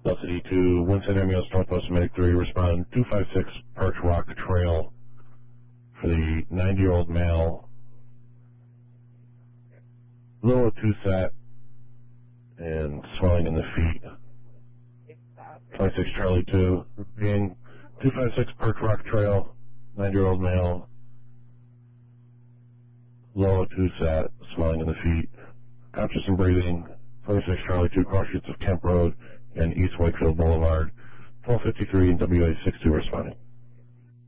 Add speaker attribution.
Speaker 1: Delta D2, Winston Ambulance Northwest Medic 3, respond 256 Perch Rock Trail for the 90-year-old male, low 2 sat, and swelling in the feet. 26 Charlie 2, being 256 Perch Rock Trail, 90-year-old male, low 2 sat, swelling in the feet, conscious and breathing. 26 Charlie 2, cross streets of Kemp Road and East Wakefield Boulevard, 1253 and WA 62 responding.